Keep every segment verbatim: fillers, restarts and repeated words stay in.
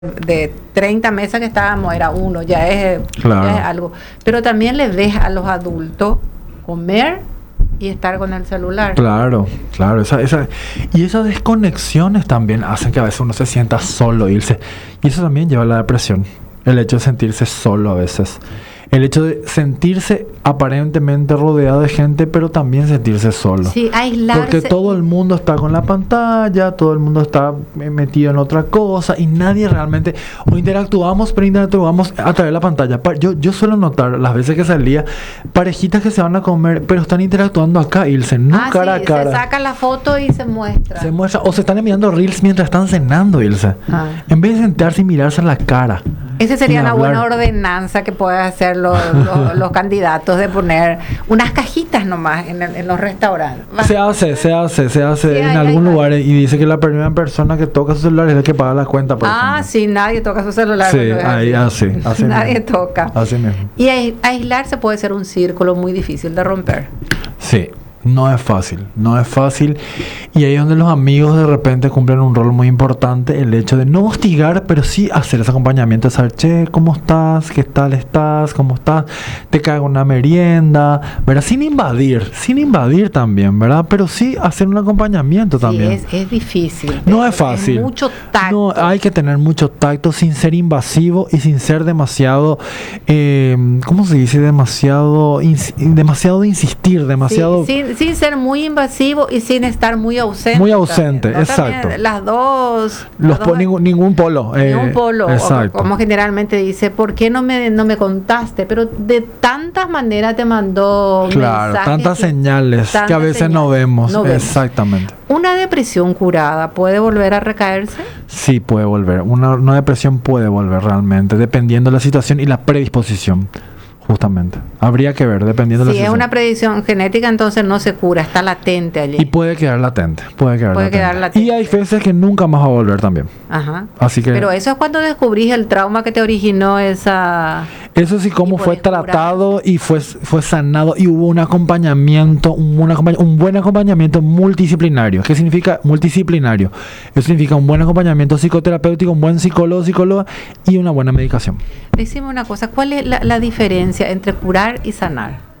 de treinta mesas que estábamos, era uno, ya es, Claro. ya es algo. Pero también le ves a los adultos comer y estar con el celular. Claro, claro. Esa, esa, y esas desconexiones también hacen que a veces uno se sienta solo, irse. Y eso también lleva a la depresión. El hecho de sentirse solo a veces. El hecho de sentirse aparentemente rodeado de gente, pero también sentirse solo. Sí, aislarse. Porque todo el mundo está con la pantalla, todo el mundo está metido en otra cosa y nadie realmente... O interactuamos, pero interactuamos a través de la pantalla. Pa- Yo, yo suelo notar las veces que salía parejitas que se van a comer, pero están interactuando acá, Ilse, no Ah, cara sí, a cara. se saca la foto y se muestra. Se muestra, o se están enviando reels mientras están cenando, Ilse. Ah. En vez de sentarse y mirarse a la cara. Esa sería y una hablar. buena ordenanza que pueden hacer los, los, los candidatos, de poner unas cajitas nomás en, el- en los restaurantes. Va- Se hace, se hace, se hace Sí, en hay- algún hay- lugar y dice que la primera persona que toca su celular es la que paga la cuenta, por Ah, ejemplo. sí, nadie toca su celular. Sí, cuando es ahí, así, así Nadie mismo. toca. Así mismo. Y ai- aislarse puede ser un círculo muy difícil de romper. Sí, no es fácil, no es fácil. Y ahí es donde los amigos de repente cumplen un rol muy importante, el hecho de no hostigar, pero sí hacer ese acompañamiento, de saber, che, ¿cómo estás? ¿Qué tal estás? ¿Cómo estás? Te cago una merienda, ¿verdad? Sin invadir, sin invadir también, ¿verdad? Pero sí hacer un acompañamiento también. Sí, es, es difícil. No es fácil. mucho tacto. No, hay que tener mucho tacto sin ser invasivo y sin ser demasiado, eh, ¿cómo se dice? Demasiado, ins- demasiado de insistir, demasiado... Sí, sin, sin ser muy invasivo y sin estar muy ausente. Muy ausente, también, ¿no? exacto. También las dos. Los las dos- po- ningún, ningún polo. eh, Ningún polo, o Exacto. como generalmente dice, ¿por qué no me, no me contaste? Pero de tantas maneras te mandó Claro, mensajes tantas que- señales que a tantas veces no señales. vemos. No vemos. Exactamente. ¿Una depresión curada puede volver a recaerse? Sí, puede volver. Una, una depresión puede volver realmente, dependiendo de la situación y la predisposición. Justamente. Habría que ver, dependiendo de la Si es situación. una predicción genética, entonces no se cura, está latente allí. Y puede quedar latente. Puede quedar Puede latente. quedar latente. Y hay veces que nunca más va a volver también. Ajá. Así que... Pero eso es cuando descubrís el trauma que te originó esa... Eso sí, cómo Y fue puedes curar. tratado y fue, fue sanado y hubo un acompañamiento, un buen, acompañ- un buen acompañamiento multidisciplinario. ¿Qué significa multidisciplinario? Eso significa un buen acompañamiento psicoterapéutico, un buen psicólogo, psicóloga y una buena medicación. Decime una cosa, ¿cuál es la, la diferencia entre curar y sanar?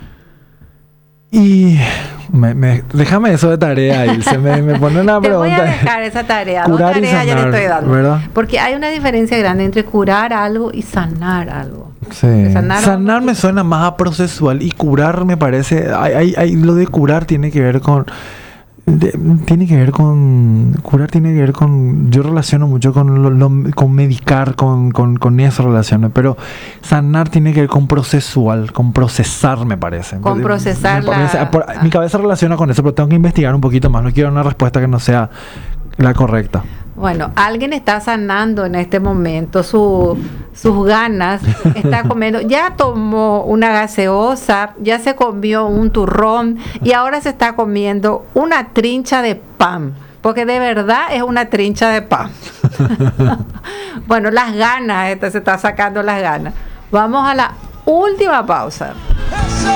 Y me, me- déjame eso de tarea, Ilse, me, me pone una Te voy pregunta. a dejar esa tarea, Curar dos y tareas ya te sanar, estoy dando. ¿verdad? Porque hay una diferencia grande entre curar algo y sanar algo. Sí. Sanar Sanar, algo- me suena más a procesual y curar me parece, hay, hay, hay- lo de curar tiene que ver con, de- tiene que ver con, curar tiene que ver con, yo relaciono mucho con, lo, lo- con medicar, con, con, con eso relaciono, pero sanar tiene que ver con procesual, con procesar me parece. Con Me procesar parece- la- por- mi cabeza relaciona con eso, pero tengo que investigar un poquito más, no quiero una respuesta que no sea la correcta. Bueno, alguien está sanando en este momento su, sus ganas, está comiendo, ya tomó una gaseosa, ya se comió un turrón y ahora se está comiendo una trincha de pan, porque de verdad es una trincha de pan. Bueno, las ganas, esta se está sacando las ganas. Vamos a la última pausa.